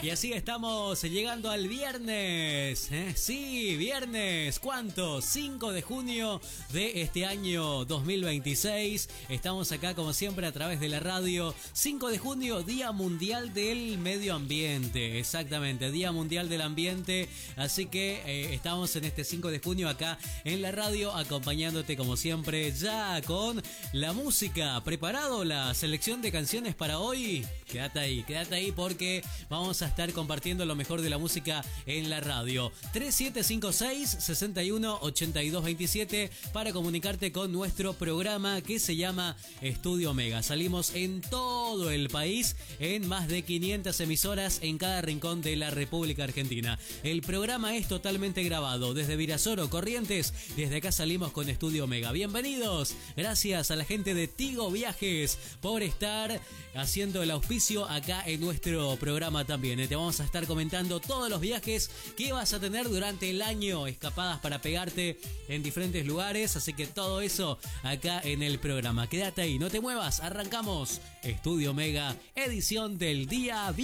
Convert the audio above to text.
Y así estamos llegando al viernes. Sí, viernes. ¿Cuánto? 5 de junio de este año 2026. Estamos acá como siempre a través de la radio. 5 de junio, Día Mundial del Medio Ambiente. Exactamente, Día Mundial del Ambiente. Así que estamos en este 5 de junio acá en la radio acompañándote como siempre ya con la música. ¿Preparado la selección de canciones para hoy? Quédate ahí porque vamos a estar compartiendo lo mejor de la música en la radio. 3756-618227 para comunicarte con nuestro programa que se llama Estudio Mega. Salimos en todo el país, en más de 500 emisoras en cada rincón de la República Argentina. El programa es totalmente grabado desde Virasoro, Corrientes. Desde acá salimos con Estudio Mega. Bienvenidos. Gracias a la gente de Tigo Viajes por estar haciendo el auspicio acá en nuestro programa también. Te vamos a estar comentando todos los viajes que vas a tener durante el año, escapadas para pegarte en diferentes lugares, así que todo eso acá en el programa. Quédate ahí, no te muevas, arrancamos Estudio Mega, edición del día